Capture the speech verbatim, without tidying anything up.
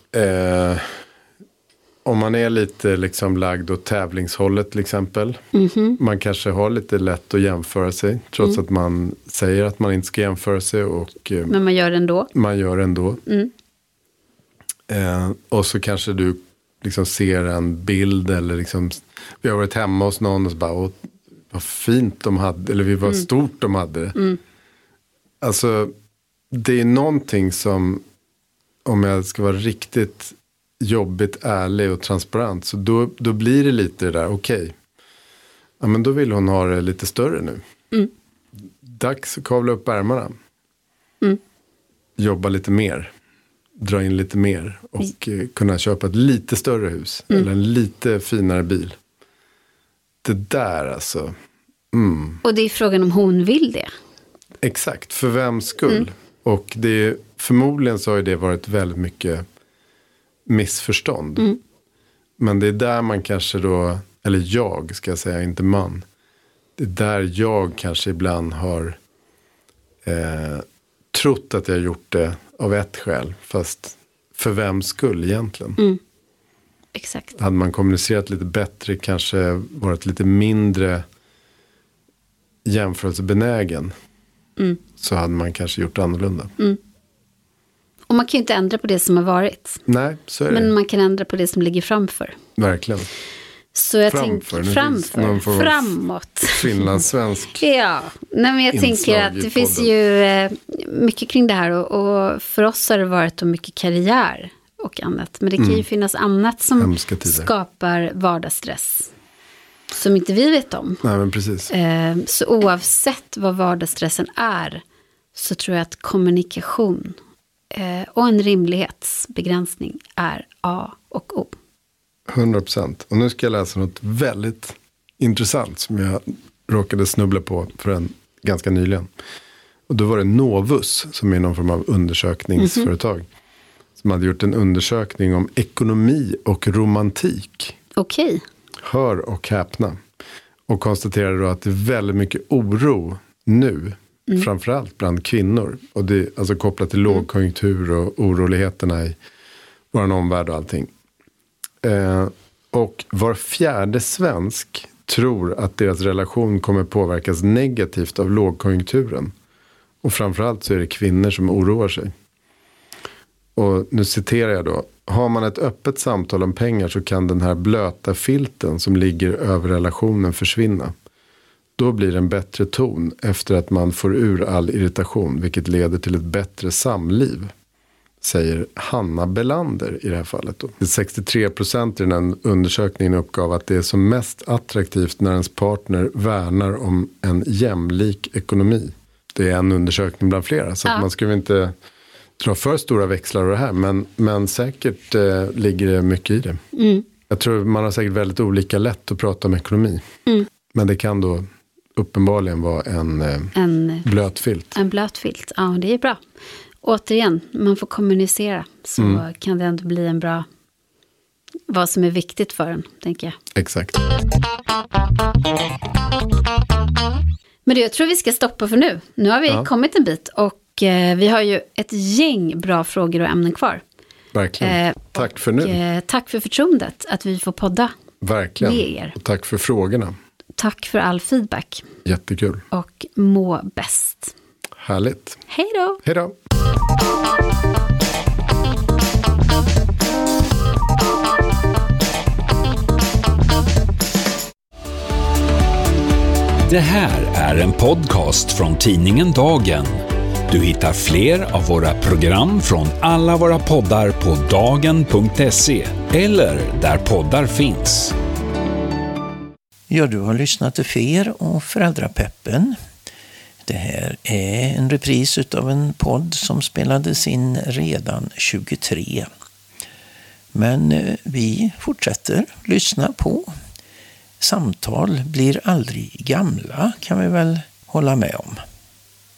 Eh, om man är lite liksom lagd åt tävlingshållet till exempel. Mm-hmm. Man kanske har lite lätt att jämföra sig. Trots mm. att man säger att man inte ska jämföra sig. Och, eh, men man gör det ändå. Man gör det ändå. Mm. Eh, och så kanske du liksom ser en bild. Eller liksom, vi har varit hemma hos någon och så bara, åh, vad fint de hade. Eller vad mm. stort de hade. Mm. Alltså, det är någonting som, om jag ska vara riktigt jobbigt, ärlig och transparent, så då, då blir det lite det där, okej. Okay. Ja, men då vill hon ha det lite större nu. Mm. Dags att kavla upp ärmarna. Mm. Jobba lite mer. Dra in lite mer. Och mm. kunna köpa ett lite större hus. Mm. Eller en lite finare bil. Det där alltså. Mm. Och det är frågan om hon vill det. Exakt, för vems skull? Mm. Och det är, förmodligen så har det varit väldigt mycket missförstånd. Mm. Men det är där man kanske då, eller jag ska jag säga, inte man. Det är där jag kanske ibland har eh, trott att jag har gjort det av ett skäl. Fast för vems skull egentligen? Mm. Exakt. Hade man kommunicerat lite bättre, kanske varit lite mindre jämförelsebenägen. Mm. Så hade man kanske gjort annorlunda. Mm. Och man kan ju inte ändra på det som har varit. Nej, så är det. Men man kan ändra på det som ligger framför. Verkligen. Så jag framför. tänker framför, framåt. Finlandssvensk. Ja, nej, men jag tänker att det finns ju eh, mycket kring det här. Och, och för oss har det varit då mycket karriär och annat. Men det kan mm. ju finnas annat som skapar vardagsstress. Som inte vi vet om. Nej, men precis. Eh, så oavsett vad vardagsstressen är, så tror jag att kommunikation eh, och en rimlighetsbegränsning är A och O. hundra procent. Och nu ska jag läsa något väldigt intressant som jag råkade snubbla på för en ganska nyligen. Och då var det Novus, som är någon form av undersökningsföretag. Mm-hmm. Som hade gjort en undersökning om ekonomi och romantik. Okej. Okay. Hör och häpna. Och konstaterade då att det är väldigt mycket oro nu. Mm. Framförallt bland kvinnor. Och det är alltså kopplat till lågkonjunktur och oroligheterna i vår omvärld och allting. Eh, och var fjärde svensk tror att deras relation kommer påverkas negativt av lågkonjunkturen. Och framförallt så är det kvinnor som oroar sig. Och nu citerar jag då. Har man ett öppet samtal om pengar så kan den här blöta filten som ligger över relationen försvinna. Då blir det en bättre ton efter att man får ur all irritation, vilket leder till ett bättre samliv, säger Hanna Belander i det här fallet då. sextiotre procent i den här undersökningen uppgav att det är som mest attraktivt när ens partner värnar om en jämlik ekonomi. Det är en undersökning bland flera, så ja. Att man skulle inte dra för stora växlar av det här, men, men säkert eh, ligger det mycket i det. Mm. Jag tror man har säkert väldigt olika lätt att prata om ekonomi. Mm. Men det kan då uppenbarligen vara en, eh, en blöt filt. En blöt filt, ja, det är bra. Återigen, man får kommunicera, så mm. kan det ändå bli en bra, vad som är viktigt för en, tänker jag. Exakt. Men det, jag tror vi ska stoppa för nu. Nu har vi ja. kommit en bit och eh, vi har ju ett gäng bra frågor och ämnen kvar. Verkligen. Eh, tack och, för nu. Eh, tack för förtroendet att vi får podda. Verkligen. Med er. Och tack för frågorna. Tack för all feedback. Jättekul. Och må bäst. Härligt. Hej då. Hej då. Det här är en podcast från tidningen Dagen. Du hittar fler av våra program från alla våra poddar på dagen punkt se eller där poddar finns. Ja, du har lyssnat till Fer och Föräldrapeppen. Det här är en repris av en podd som spelades in redan tjugotre. Men vi fortsätter lyssna på. Samtal blir aldrig gamla, kan vi väl hålla med om.